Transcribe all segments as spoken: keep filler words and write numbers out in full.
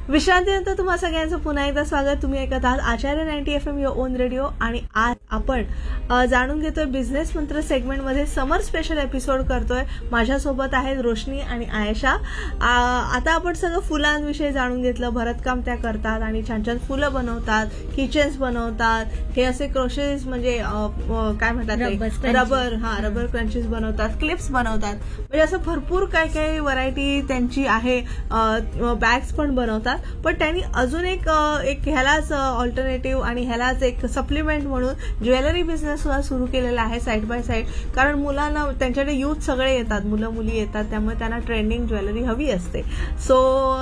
विश्रांतीनंतर तुम्हा सगळ्यांचं पुन्हा एकदा स्वागत. तुम्ही ऐकत आहात आचार्य ninety F am your on radio आणि आज आपण अ, जाणून घेतोय बिझनेस मंत्र सेगमेंटमध्ये समर स्पेशल एपिसोड करतोय. माझ्यासोबत आहेत रोशनी आणि आयशा. आ, आता आपण सगळं फुलांविषयी जाणून घेतलं. भरतकाम त्या करतात आणि छान छान फुलं बनवतात, किचन्स बनवतात, हे असे क्रोशेस म्हणजे अ, अ, काय म्हणतात ते रबर हा रबर क्रंचेस बनवतात, क्लिप्स बनवतात, म्हणजे असं भरपूर काय काय व्हरायटी त्यांची आहे. बॅग्स पण बनवतात. पण त्यांनी अजून एक एक ह्यालाच ऑल्टरनेटिव्ह आणि ह्यालाच एक सप्लिमेंट म्हणून ज्वेलरी बिझनेस सुद्धा सुरू केलेला आहे साईड बाय साईड. कारण मुलांना त्यांच्याकडे युथ सगळे येतात, मुलं मुली येतात, त्यामुळे त्यांना ट्रेंडिंग ज्वेलरी हवी असते. सो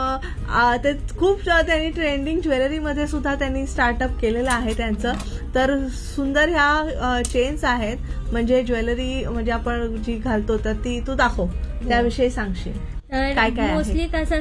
ते खूप त्यांनी ट्रेंडिंग ज्वेलरीमध्ये सुद्धा त्यांनी स्टार्टअप केलेलं आहे त्यांचं. तर सुंदर ह्या चेन्स आहेत, म्हणजे ज्वेलरी म्हणजे आपण जी घालतो तर ती तू दाखव, त्याविषयी सांगशील काय काय. मोस्टली कसं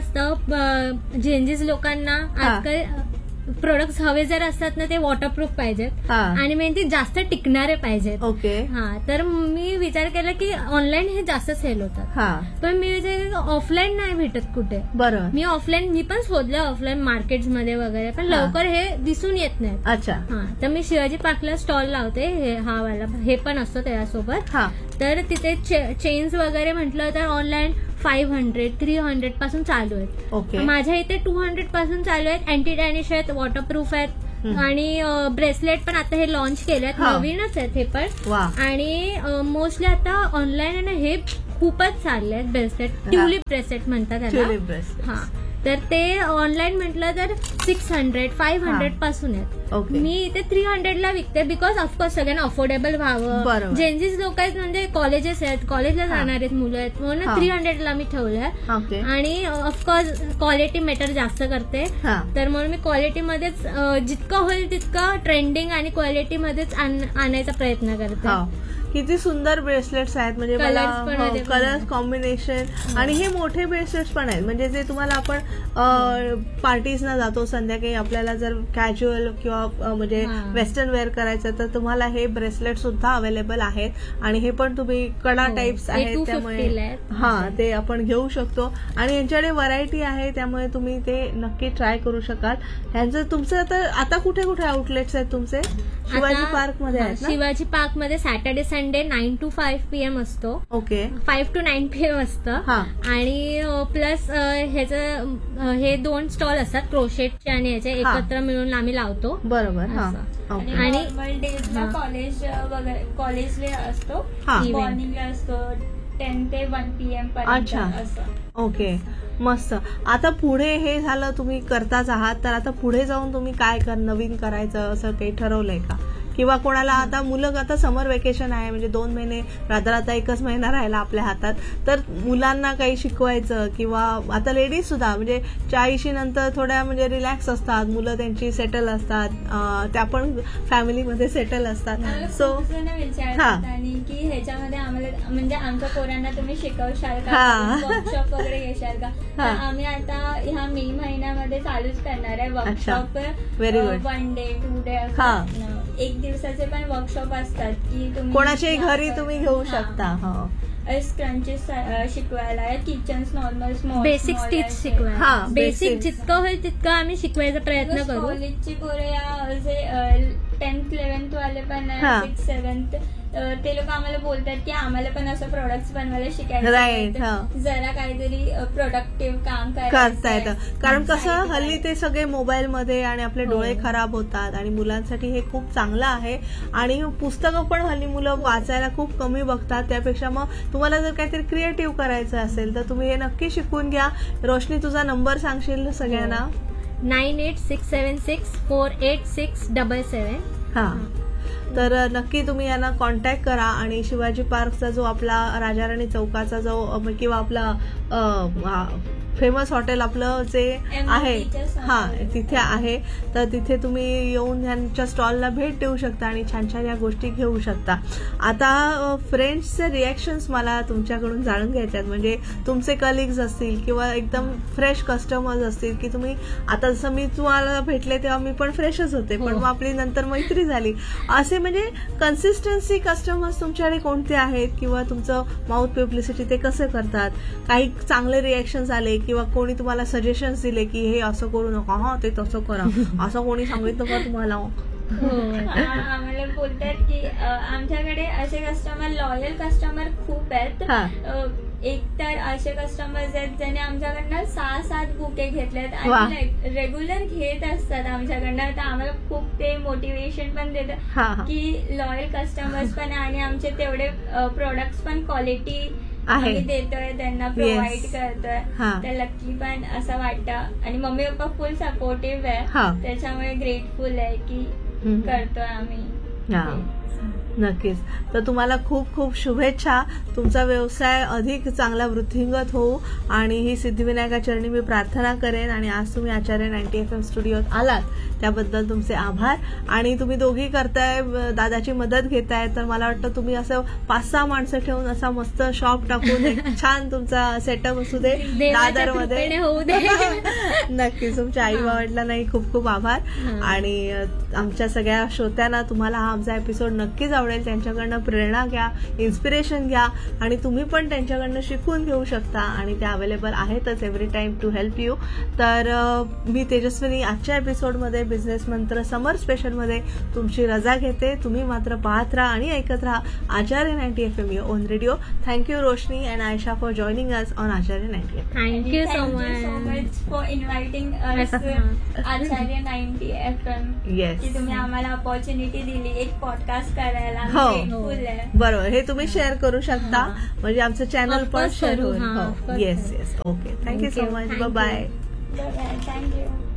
असतं, जेंजीस लोकांना आजकाल प्रोडक्ट्स हवे जर असतात ना ते वॉटरप्रूफ पाहिजेत आणि मेन ते जास्त टिकणारे पाहिजेत. ओके. हा, तर मी विचार केला की ऑनलाईन हे जास्त सेल होतात, पण मी विचार केला ऑफलाईन नाही भेटत कुठे. बरं, मी ऑफलाईन मी पण शोधलं ऑफलाईन मार्केट मध्ये वगैरे, पण लवकर हे दिसून येत नाही. अच्छा. हा, तर मी शिवाजी पार्कला स्टॉल लावते, हे हा वाला हे पण असतो त्याच्यासोबत. तर तिथे चेन्स वगैरे म्हटलं तर online five hundred three hundred पासून चालू आहेत. माझ्या इथे टू हंड्रेड पासून चालू आहेत. अँटी डॅनिश आहेत, वॉटरप्रूफ आहेत आणि ब्रेसलेट पण आता हे लॉन्च केले आहेत, नवीनच आहेत हे पण. आणि मोस्टली आता ऑनलाईन आहे ना हे खूपच चालले आहेत ब्रेसलेट, ट्युलिप ब्रेसलेट म्हणतात त्याला. हा, तर ते ऑनलाईन म्हटलं तर सिक्स हंड्रेड फाईव्ह हंड्रेड पासून आहेत. मी इथे थ्री हंड्रेडला विकते, बिकॉज ऑफकोर्स सगळ्यांना अफोर्डेबल व्हावं. जेन्झीज लोक आहेत म्हणजे कॉलेजेस आहेत, कॉलेजला जाणार आहेत मुलं आहेत, म्हणून थ्री हंड्रेडला मी ठेवलंय. आणि ऑफकोर्स क्वालिटी मॅटर जास्त करते, तर म्हणून मी क्वालिटीमध्येच जितकं होईल तितकं ट्रेंडिंग आणि क्वालिटीमध्येच आणायचा प्रयत्न करते. किती सुंदर ब्रेसलेट्स आहेत, म्हणजे कलर्स कॉम्बिनेशन आणि हे मोठे ब्रेसलेट्स पण आहेत, म्हणजे जे तुम्हाला आपण पार्टीजना जातो संध्याकाळी आपल्याला जर कॅज्युअल किंवा म्हणजे वेस्टर्न वेअर करायचं तर तुम्हाला हे ब्रेसलेट सुद्धा अवेलेबल आहेत. आणि हे पण तुम्ही कडा टाइप्स आहेत, त्यामुळे हा ते आपण घेऊ शकतो. आणि यांच्याकडे व्हरायटी आहे, त्यामुळे तुम्ही ते नक्की ट्राय करू शकाल. ह्यांचं तुमचं आता आता कुठे कुठे आउटलेट्स आहेत तुमचे? शिवाजी पार्क मध्ये आहेत ना? शिवाजी पार्क मध्ये Saturday Sunday nine to five PM असतो. Okay. Five to nine PM असतं. आणि प्लस ह्याचं हे दोन स्टॉल असतात क्रोशेटचे आणि ह्याचे एकत्र मिळून आम्ही लावतो. बरोबर. आणि डेजला कॉलेज वगैरे कॉलेज वेळ असतो, मॉर्निंगला असतो टेन ते वन पीएम पर्यंत असं. ओके, मस्त. आता पुढे हे झालं, तुम्ही करताच आहात, तर आता पुढे जाऊन तुम्ही काय कर नवीन करायचं असं काही ठरवलंय का? किंवा कोणाला आता मुलं आता समर वेकेशन आहे, म्हणजे दोन महिने रात्र आता एकच महिना राहिला आपल्या हातात, तर मुलांना काही शिकवायचं किंवा आता लेडीज सुद्धा म्हणजे चाळीशी नंतर थोड्या म्हणजे रिलॅक्स असतात, मुलं त्यांची सेटल असतात, त्या पण फॅमिलीमध्ये सेटल असतात. सो विचारतात आणि की ह्याच्यामध्ये आम्हाला म्हणजे आमच्या पोरांना तुम्ही शिकवशाल का, वर्कशॉप वगैरे घेशाल का? तर आम्ही आता ह्या मे महिन्यामध्ये चालूच करणार आहे workshop. Very good. One day to day एक दिवसाचे पण वर्कशॉप असतात की तुम्ही कोणाच्याही घरी तुम्ही घेऊ शकता. क्रंचेस शिकवायला, kitchens normal small basic stitch शिकवायला, बेसिक जितकं होईल तितकं आम्ही शिकवायचा प्रयत्न करू. कॉलेजची पोरे जे टेन्थ इलेव्हन्थ वाले पण सिक्स सेव्हन्थ ते लोक आम्हाला बोलतात की आम्हाला पण असं प्रोडक्ट्स बनवायला शिकायचं, जरा काहीतरी प्रोडक्टिव्ह काम करता येतं. कारण कसं हल्ली ते सगळे मोबाईल मध्ये आणि आपले डोळे खराब होतात आणि मुलांसाठी हे खूप चांगलं आहे. आणि पुस्तकं पण हल्ली मुलं वाचायला खूप कमी बघतात, त्यापेक्षा मग तुम्हाला जर काहीतरी क्रिएटिव्ह करायचं असेल तर तुम्ही हे नक्की शिकून घ्या. रोशनी, तुझा नंबर सांगशील सगळ्यांना? Nine eight six seven six four eight six double seven. हा, तर नक्की तुम्ही यांना कॉन्टॅक्ट करा. आणि शिवाजी पार्कचा जो आपला राजाराणी चौकाचा जो किंवा आपला फेमस हॉटेल आपलं जे आहे हा तिथे आहे, तर तिथे तुम्ही येऊन ह्यांच्या स्टॉलला भेट देऊ शकता आणि छान छान या गोष्टी घेऊ शकता. आता फ्रेंड्सचे रिॲक्शन्स मला तुमच्याकडून जाणून घ्यायचे आहेत, म्हणजे तुमचे कलिग्स असतील किंवा एकदम फ्रेश कस्टमर्स असतील की तुम्ही आता जसं मी तुम्हाला भेटले तेव्हा मी पण फ्रेशच होते, पण मग आपली नंतर मैत्री झाली, असे म्हणजे कन्सिस्टन्सी कस्टमर्स तुमच्याकडे कोणते आहेत किंवा तुमचं माउथ पब्लिसिटी ते कसं करतात, काही चांगले रिॲक्शन्स आले किंवा कोणी तुम्हाला सजेशन्स दिले की हे असं करू नका, हा ते तसं करा, असं कोणी सांगितलं का तुम्हाला? आम्हाला बोलतात की अ, आमच्याकडे असे कस्टमर, लॉयल कस्टमर खूप आहेत. अ, एक तर असे कस्टमर्स आहेत ज्यांनी आमच्याकडनं सहा सात बुके घेतलेत आणि रेग्युलर घेत असतात आमच्याकडनं. तर आम्हाला खूप ते मोटिवेशन पण देतात की लॉयल कस्टमर्स पण आणि आमचे तेवढे प्रोडक्ट्स पण क्वालिटी आम्ही देतोय, त्यांना प्रोव्हाइड करतोय. तर लकी पण असं वाटतं. आणि मम्मी पप्पा फुल सपोर्टिव्ह आहे, त्याच्यामुळे ग्रेटफुल आहे की करतोय आम्ही. नक्कीच. तर तुम्हाला खूप खूप शुभेच्छा. तुमचा व्यवसाय अधिक चांगला वृद्धिंगत होऊ आणि ही सिद्धिविनायका चरणी मी प्रार्थना करेन. आणि आज तुम्ही आचार्य नाईन्टी एफ एम स्टुडिओत आलात त्याबद्दल तुमचे आभार. आणि तुम्ही दोघी करताय, दादाची मदत घेताय, तर मला वाटतं तुम्ही असं पाच सहा माणसं ठेवून असा मस्त शॉप टाकून एक छान तुमचा सेटअप असू दे दादरमध्ये. नक्कीच. तुमच्या आई वडिलांनाही खूप खूप आभार. आणि आमच्या सगळ्या श्रोत्यांना तुम्हाला हा आमचा एपिसोड नक्कीच आवडेल. त्यांच्याकडनं प्रेरणा घ्या, इन्स्पिरेशन घ्या आणि तुम्ही पण त्यांच्याकडनं शिकून घेऊ शकता. आणि त्या अवेलेबल आहेतच every time to help you. तर मी तेजस्विनी आजच्या एपिसोडमध्ये बिझनेस मंत्र समर स्पेशलमध्ये तुमची रजा घेते. तुम्ही मात्र पाहत राहा आणि ऐकत राहा आचार्य ninety F am your on radio. Thank you Roshni and Ayesha for joining us on Acharya ninety F M. Thank you so so much for inviting us Acharya ninety F M. Yes, की तुम्ही आम्हाला अपॉर्च्युनिटी दिली एक पॉडकास्ट करायला. हो आहे. बरोबर. हे तुम्ही शेअर करू शकता, म्हणजे आमचं चॅनल पण शेअर होईल. Yes yes. Okay. Thank you so much. Bye bye. Thank you.